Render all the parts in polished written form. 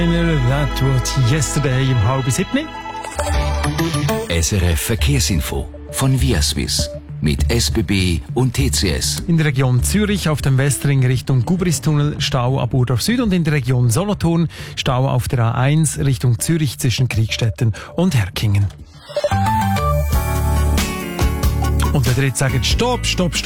That was yesterday im 6:30. SRF Verkehrsinfo von Viaswiss mit SBB und TCS. In der Region Zürich auf dem Westring Richtung Gubristunnel Stau ab Urdorf Süd und in der Region Solothurn Stau auf der A1 Richtung Zürich zwischen Kriegstetten und Herkingen. Und wenn ihr jetzt sagt, stopp.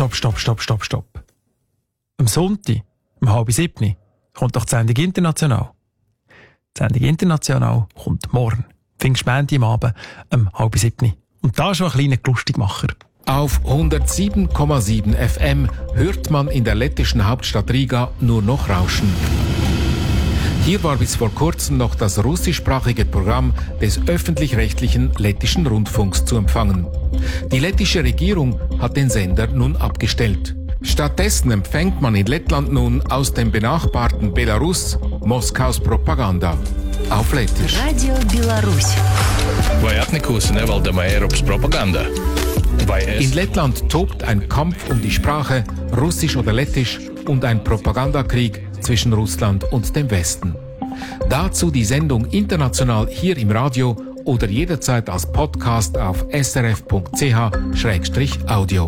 Am Sonntag, um 6:30, kommt doch die Sendung International. Die Sendung International kommt morgen. Pfingstmontag am Abend, um 6:30. Und da schon ein kleiner Lustigmacher. Auf 107,7 FM hört man in der lettischen Hauptstadt Riga nur noch Rauschen. Hier war bis vor kurzem noch das russischsprachige Programm des öffentlich-rechtlichen lettischen Rundfunks zu empfangen. Die lettische Regierung hat den Sender nun abgestellt. Stattdessen empfängt man in Lettland nun aus dem benachbarten Belarus Moskaus Propaganda. Auf Lettisch. Radio Belarus. In Lettland tobt ein Kampf um die Sprache, Russisch oder Lettisch, und ein Propagandakrieg zwischen Russland und dem Westen. Dazu die Sendung international hier im Radio oder jederzeit als Podcast auf srf.ch/audio.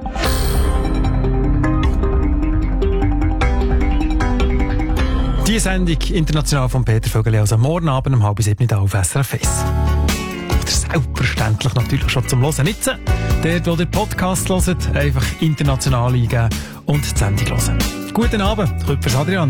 Die Sendung international von Peter Vögeli, also morgen Abend um 6:30 auf SRF 1. Oder selbstverständlich natürlich schon zum Hören nicht. Dort, wo ihr Podcast hört, einfach international eingeben und die Sendung hören. Guten Abend, Küppers Adrian.